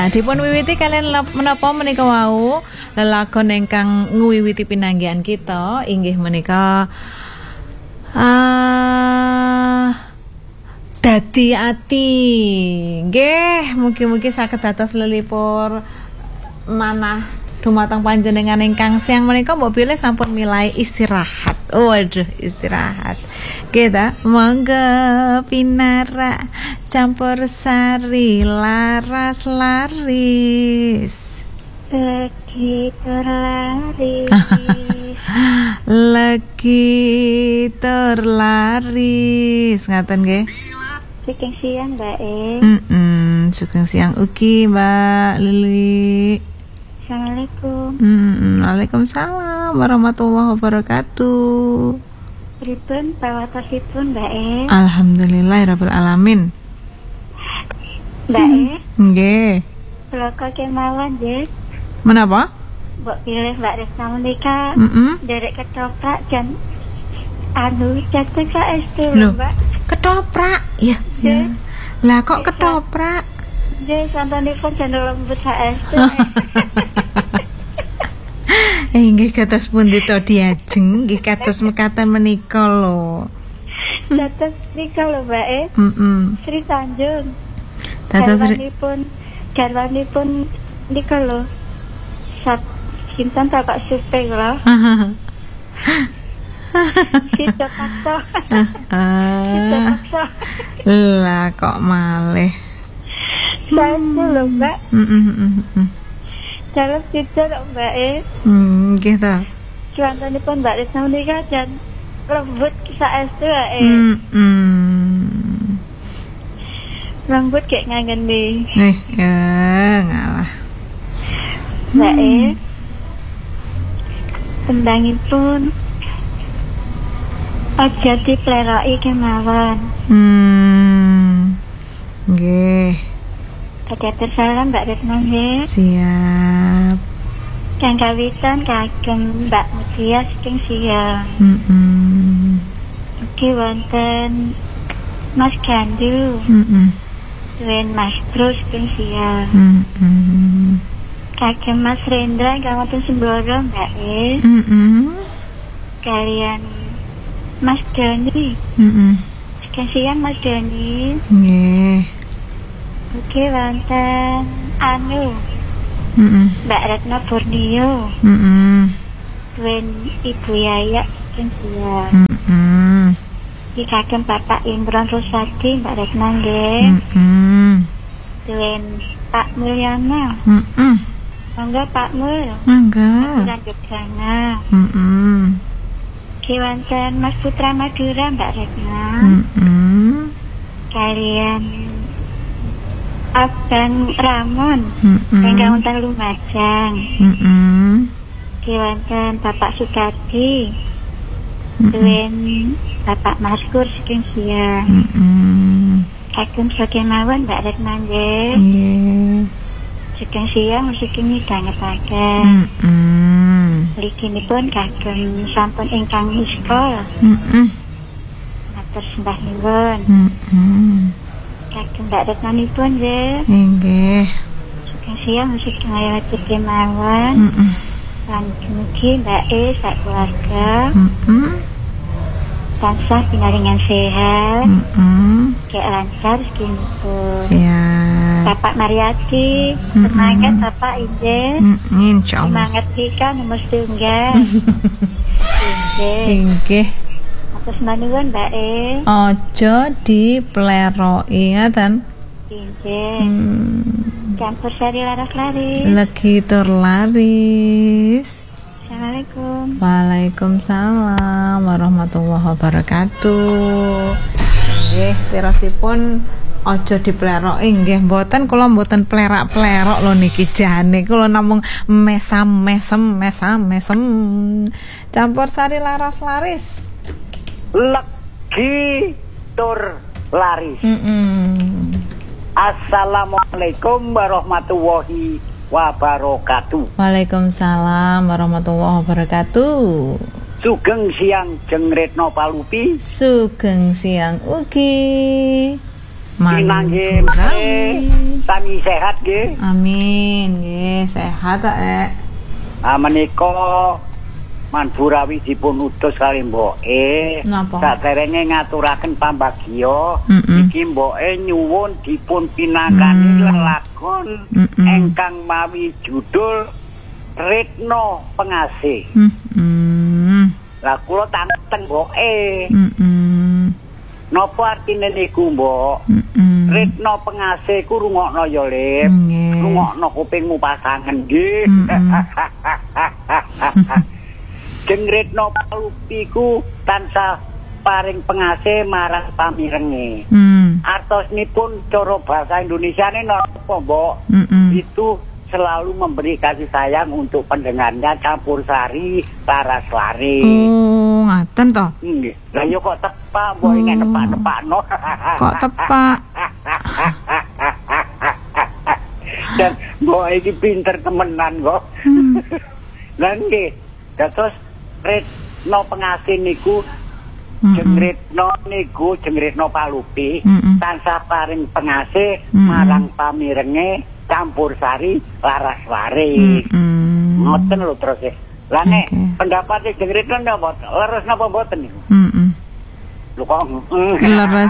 dipun wiwiti kalian menapa menika wau lelakon ingkang ngwiwiti pinanggihan kita inggih menika Dadi Ati. Nggih, mugi-mugi saged dados lelipur manah dumateng panjenengan ingkang siang menika mbok pilih sampun milai istirahat. Waduh, istirahat. Kita monggo pinara campur sari laras laris. Lagi terlaris. Lagi terlaris ngaten nggih. Sugeng siang Mbak E. Sugeng siang ugi Mbak Lili. Assalamualaikum. Waalaikumsalam warahmatullahi wabarakatuh. Pripun pawatosipun Mbak E? Alhamdulillahirabbil alamin. Mbak E. Nggih. Kula kemawon nggih. Menapa? Mbok pilih Mbak Resna menika. Derek ketoprak dan jatuh ke SD lho Mbak. Ketoprak? Ya. Lah kok ketoprak? Nggih, santanipun jendol lembut HSD. Nggih kados pundi to diajeng, nggih kados mekaten menika lho. Dados nika lho Mbak E. Sri Tanjung. Dados garwanipun nika lho. Sinten Bapak Supeng lho. Sida paksa. Sida paksa. Lah kok malih. Santu lho Mbak. Dalam sida lho Mbak E. Nggih ta. Cuantanipun Mbak Resna menika jan lembut saestu wae. Lembut kayak ngangeni. Ya ngalah. Mbak E. Tendangipun aja dipleroki kemawon. Nggih. Kadatur salam Mbak Retno nggih. Siap. Kang kawitan kagem Mbak Mutia saking siang. Ugi wonten Mas Gandu. Duwen Mas Bros saking siang. Kagem Mas Rendra kang wonten Semboro Mbak E. Kalian Mas Doni. Saking siang Mas Doni. Nggih. Ugi wonten anu Mbak Retno Borneo. Duwen Ibu Yaya saking siang. Iki kagem Bapak Imron Rusadi Mbak Retno nggih. Duwen Pak Mulyana. Monggo Pak Mul. Monggo. Lanjut sana. Wonten Mas Putra Madura Mbak Retno. Kalian Abang Ramon. Ingkang wonten Lumajang. Wonten Bapak Sukadi. Duwen Bapak Maskur saking siang. Kagem sakemawon Mbak Retno nggih. Nggih. Saking siang saking midhangetaken. Mliginipun kagem sampun ingkang iskol. Matur sembah nuwun. Kagem Mbak Retnanipun nggih. Nggih. Saking siang saking ayat kemawon. Lan mugi Mbak E sak keluarga. Tansah pinaringan sehat. Kayak lancar sekinipun. Siap. Bapak Mariati, semangat Bapak Inje. Insyaallah. Semangat kita nomor tunggal. Inggih. Atus manuwun Mbak E. Aja dipleroki ngaten. Inggih. Campur sari laris-laris. Lagi tur laris. Assalamualaikum. Waalaikumsalam warahmatullahi wabarakatuh. Nggih, tirosipun aja dipleroki nggih mboten kula mboten plerak-plerok lho niki jane kula namung mesam-mesem. Campur sari laras-laris. Lagi tur laris. Assalamualaikum warahmatullahi wabarakatuh. Waalaikumsalam warahmatullahi wabarakatuh. Sugeng siang Jeng Retno Palupi. Sugeng siang ugi. Pinangge sami sehat nggih. Amin, nggih, sehat ta, Menika Manburawi dipun utus kali mboke. Saderenge ngaturaken pambagya, iki mboke nyuwun dipun pinangkani lelakon ingkang mawi judul Retno Pengasih. Lah kula tantang mboke. Napa artine niku, Mbok? Retno Pengasih ku rungokno ya, Lip. Rungokno kupingmu pasangan nggih. Jeng Retno Palupi ku tansah paring pengasih marang pamirenge. Artosipun cara basa Indonesiane napa, Mbok? Itu selalu memberi kasih sayang untuk pendengarnya, campur sari, laras laris. Oh, ngaten to? Nggih. Lah yo kok tepak, Mbok nek nepak-nepakno. Kok tepak? Dan Mbok iki pinter temenan kok. Lah nggih, dados Retno Pengasih niku Jeng Retno Palupi tansah paring pengasih marang pamirenge campur sari laras waris. Ngoten lho terus e. Lah nek pendapate Jeng Retno napa leres napa mboten niku? Lho kok leres.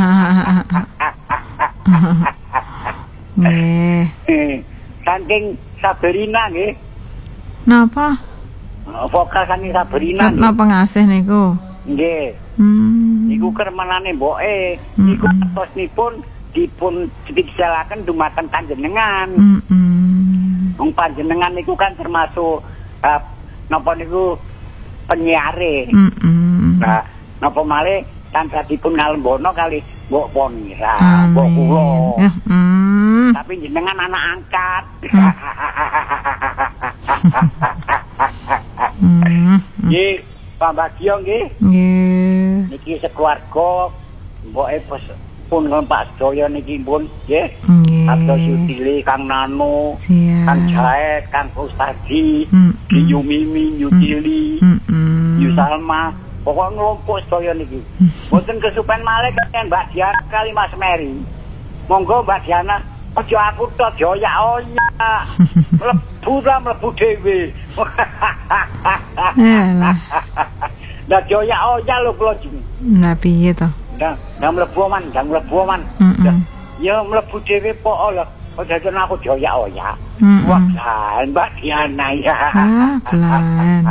Nggih. Saking Sabrina nggih. Napa? Vokal saking Sabrina. Retno Pengasih niku. Nggih. Niku kermanane mboke. Niku atosipun dipun dipikselaken dumateng panjenengan. Wong panjenengan niku kan termasuk napa niku penyiare. Nah, napa malih tansah dipun ngalembono kali Mbok Ponira, Mbok kula. Tapi jenengan anak angkat. Nggih, pambagya nggih. Nggih. Niki sekeluarga mboke pun Pak Sedaya niki pun nggih. Abdo Sutili, Kang Nano, Kang Jaet, Kang Ustadi, Yu Mimi, Yu Cili, Yu Salma, pokok nglompok sedaya niki. Mboten kesupen malih kaliyan Mbak Diana kali Mas Meri. Monggo Mbak Diana, aja aku tok joyak-oyak. Mlebu dhewe. Lah joyak-oyak lho kula jeneng. Lah piye to? Ndang mlebu man. Ya mlebu dhewe pok lho. Aja aku joyak-oyak. Wah, Mbak Diana ya. Pelan.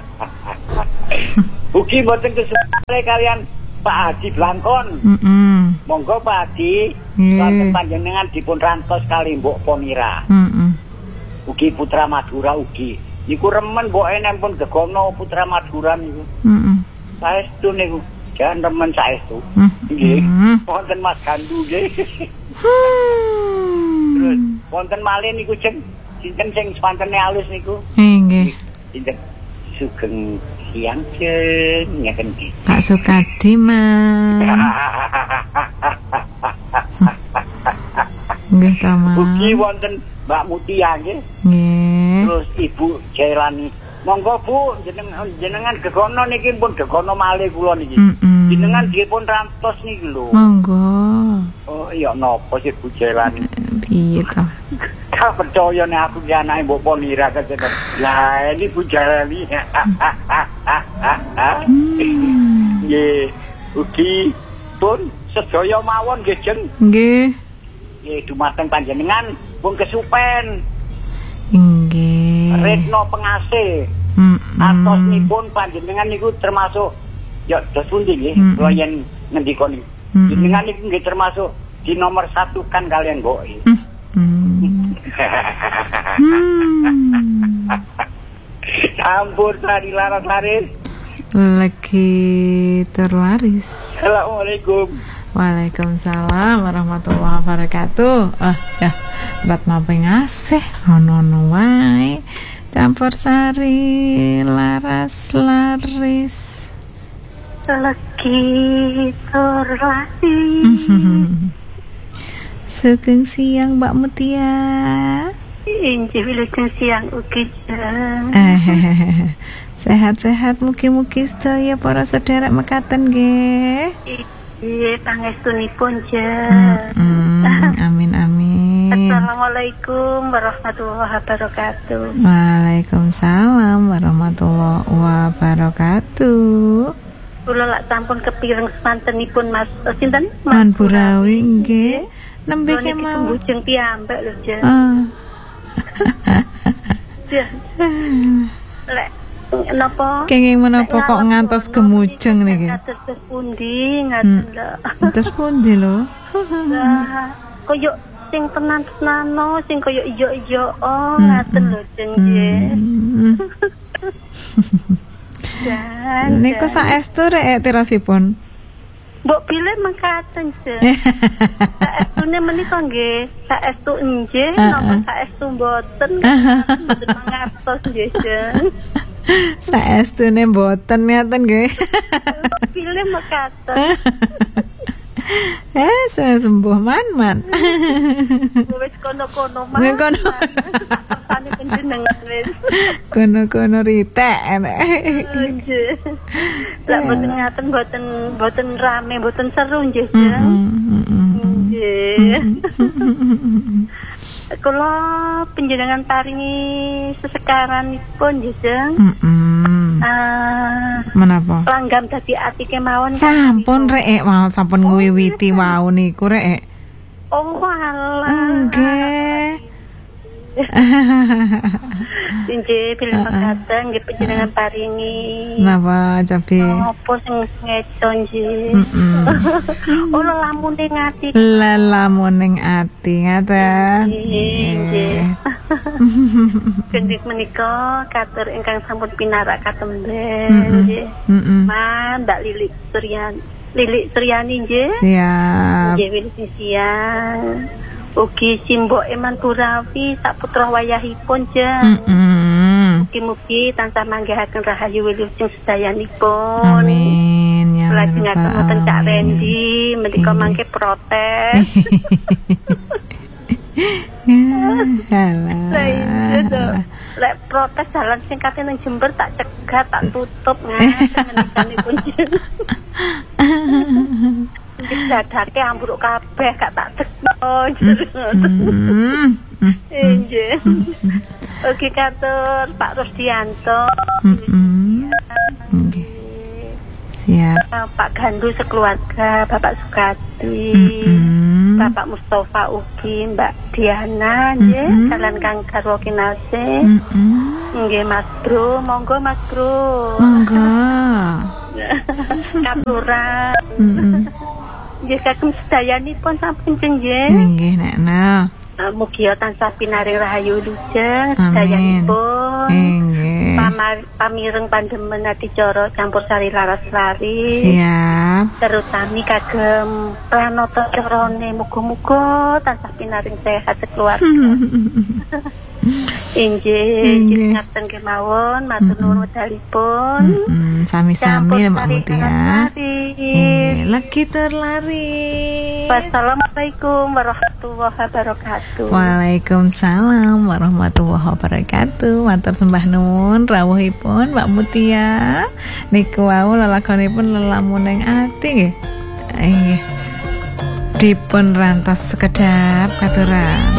Ugi mboten kesuwen kalian Pak Haji Blangkon. Monggo Pak Haji, sampun panjenengan dipun rantos kali Mbok Ponira. Ugi Putra Madura ugi. Niku remen mboke nempun gegono Putra Madura niku. Saestu niku, jan remen saestu. Nggih. Wonten Mas Gandu nggih. Terus wonten malih niku sinten sing spantene alus niku? Nggih. Sinten Sugeng Siang Jeng ngeten iki. Pak Sukadi, Mas. Nggih ta, Mas. Ugi wonten Mbak Mutia nggih. Nggih. Terus Ibu Jailani. Monggo Bu, jenengan gegono niki pun gegono malih kula niki. Jenengan dipun rantos niki lho. Monggo. Oh iya napa sih Bu Jailani? Piye to? Ka percaya nek aku ki anake Mbok Ponira kene. Lah ini Bu Jailani. Nggih, ugi pun sedaya mawon nggih Jeng. Nggih. Nggih dumateng panjenengan pun kesupen. Nggih. Retno Pengasih. Atosipun panjenengan niku termasuk ya dos pundi nggih kula yen ngendika niku. Jenengan niku nggih termasuk di nomor 1 kan kalian Mbok. Campur sari laras laris. Lagi terlaris. Assalamualaikum. Waalaikumsalam warahmatullahi wabarakatuh. Ya, Retno Pengasih ono wae. Campur sari laras laris. Lagi terlaris. Sugeng siang Mbak Mutia. Injih wilujeng siang ugi. Sehat-sehat mugi-mugi sedaya para sedherek mekaten nggih. Nggih, pangestunipun je. Amin amin. Assalamualaikum warahmatullahi wabarakatuh. Waalaikumsalam warahmatullahi wabarakatuh. Kula lak sampun kepireng semantenipun Mas sinten? Man Burawi nggih. Nembe kemawon. Bujeng piyambak lho, Je. Lek napa? Kenging menapa kok ngantos gemujeng niki? Terus pundi ngaten lho. Terus pundi lho? Koyo sing tenan-tenano, sing koyo ijo-ijo ngaten lho, Jeng nggih. Niku saestu rek tirosipun. Mbok pilih mengkaten, Je. Saestune menika nggih, saestu nggih, napa saestu mboten mangertos nggih, Jeng. Saestune mboten ngaten nggih. Pilih mengkaten. Sembuh man. Wis kono-kono mah. Kono. Tane panjenengan wis. Kono ritek. Nggih. Lah mboten ngaten mboten rame, mboten seru nggih, Jeng. Nggih. Kula panjenengan paringi sesekaranipun nggih, Jeng. Menapa? Langgam dadi ati kemawon. Sampun rek mau sampun ngewiwiti wau niku rek. Oh alah. Nggih. Nggih, bilih mekaten nggih panjenengan paringi. Napa cabe? Apa sing ngeco nggih. Oh lelamun ning ati. Lelamun ning ati ngaten. Nggih. Gendhik menika katur ingkang sampun pinarak katemben nggih. Mbak Lilik Suryani nggih. Siap. Nggih wilih siang. Ugi simbok Eman Burawi sak putra wayahipun, Jeng. Mugi-mugi tansah manggihaken rahayu wilujeng sedayanipun. Amin ya rabbal Lajengaken wonten Cak Rendi menika mangke protes. Lek protes dalan sing kate nang Jember tak cegat, tak tutup ngaten menikanipun. Dadake ambruk kabeh gak tak tekno. Nggih. Oke katur Pak Rusdianto. Nggih. Siap. Pak Gandu sekeluarga, Bapak Sukadi. Bapak Mustafa ugi, Mbak Diana nggih, kalian Kang Garwo Kinase. Nggih Mas Bro, monggo Mas Bro. Monggo. Katuran. Nggih kagem sedayanipun sampun nggih. Nggih nekna. Mugi tansah pinaring rahayu lujeng Amin. sedayanipun. Nggih. Pamireng pandemen adicara campursari laras-lari. Siap. Terutami kagem pranata carane muga-muga tansah pinaring sehat keluarga. Inggih, ngaten kemawon, matur nuwun wedalipun. Sami-sami Mbak Mutia. Inggih, lagi terlari. Wassalamualaikum warahmatullahi wabarakatuh. Waalaikumsalam warahmatullahi wabarakatuh. Matur sembah nuwun rawuhipun Mbak Mutia. Niku wau lelakonipun lelamun ing ati nggih. Nggih. Dipun rantos sekedap katuran.